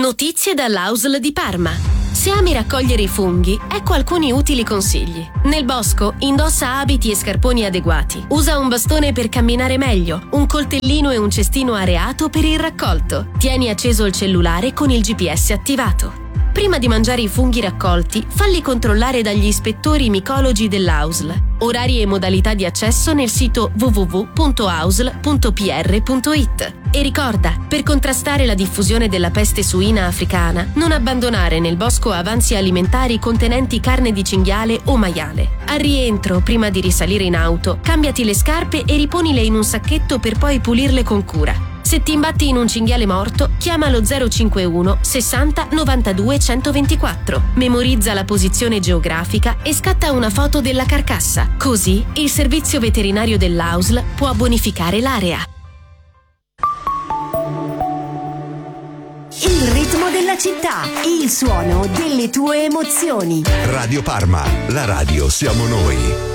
Notizie dall'AUSL di Parma. Se ami raccogliere i funghi, ecco alcuni utili consigli. Nel bosco, indossa abiti e scarponi adeguati. Usa un bastone per camminare meglio, un coltellino e un cestino areato per il raccolto. Tieni acceso il cellulare con il GPS attivato. Prima di mangiare i funghi raccolti, falli controllare dagli ispettori micologi dell'AUSL. Orari e modalità di accesso nel sito www.ausl.pr.it. E ricorda, per contrastare la diffusione della peste suina africana, non abbandonare nel bosco avanzi alimentari contenenti carne di cinghiale o maiale. Al rientro, prima di risalire in auto, cambiati le scarpe e riponile in un sacchetto per poi pulirle con cura. Se ti imbatti in un cinghiale morto, chiama lo 051 60 92 124. Memorizza la posizione geografica e scatta una foto della carcassa. Così il servizio veterinario dell'AUSL può bonificare l'area. Il ritmo della città, il suono delle tue emozioni. Radio Parma, la radio siamo noi.